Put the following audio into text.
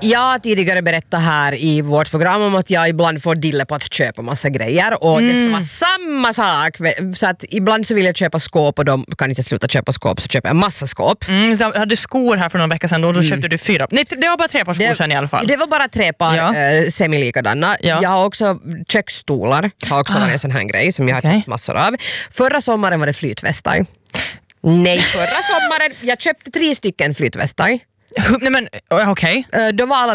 Jag har tidigare berättat här i vårt program om att jag ibland får dille på att köpa massa grejer och det ska vara samma sak. Så att ibland så vill jag köpa skåp och då kan inte sluta köpa skåp, så köper jag massa skåp. Jag hade skor här för några veckor sedan och då köpte du 4. Nej, det var bara 3 par skor sen i alla fall. Det var bara 3 par semi-likadana. Ja. Jag har också köksstolar, har också varit en sån här grej som jag har köpt massor av. Förra sommaren var det flytvästar. Nej, förra sommaren jag köpte 3 stycken flytvästar. Nej men okej. De var alla